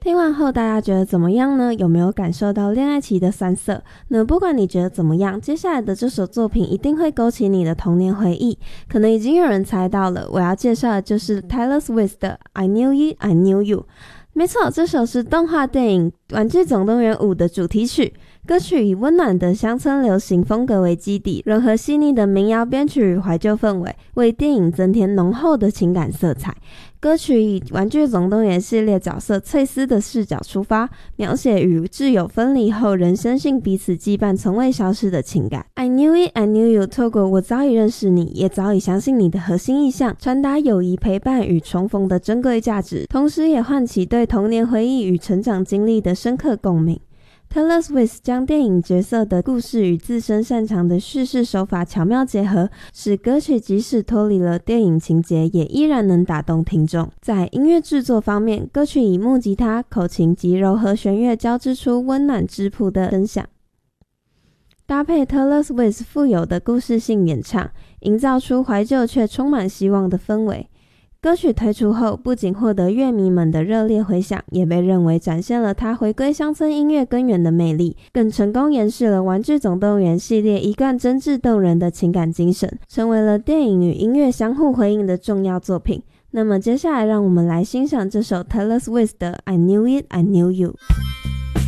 听完后大家觉得怎么样呢？有没有感受到恋爱期的酸涩？那不管你觉得怎么样，接下来的这首作品一定会勾起你的童年回忆。可能已经有人猜到了，我要介绍的就是 Taylor Swift 的 I Knew It, I Knew You。没错，这首是动画电影《玩具总动员5》的主题曲。歌曲以温暖的乡村流行风格为基底，融合细腻的民谣编曲与怀旧氛围，为电影增添浓厚的情感色彩。歌曲以《玩具总动员》系列角色翠丝的视角出发，描写与挚友分离后仍深信彼此羁绊从未消失的情感。I knew it, I knew you 透过我早已认识你，也早已相信你的核心意象，传达友谊陪伴与重逢的珍贵价值，同时也唤起对童年回忆与成长经历的深刻共鸣。Taylor Swift 将电影角色的故事与自身擅长的叙事手法巧妙结合，使歌曲即使脱离了电影情节，也依然能打动听众。在音乐制作方面，歌曲以木吉他、口琴及柔和弦乐交织出温暖质朴的声响，搭配 Taylor Swift 富有的故事性演唱，营造出怀旧却充满希望的氛围。歌曲推出后，不仅获得乐迷们的热烈回响，也被认为展现了他回归乡村音乐根源的魅力，更成功延续了《玩具总动员》系列一贯真挚动人的情感精神，成为了电影与音乐相互回应的重要作品。那么接下来让我们来欣赏这首 Taylor Swift 的 I Knew It, I Knew You。